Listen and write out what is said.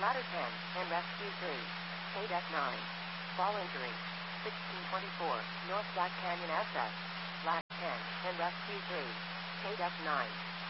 Ladder 10, and Rescue 3. KDEC 9. Fall injury. 1624, North Black Canyon SS. Ladder 10, and Rescue 3. KDEC 9.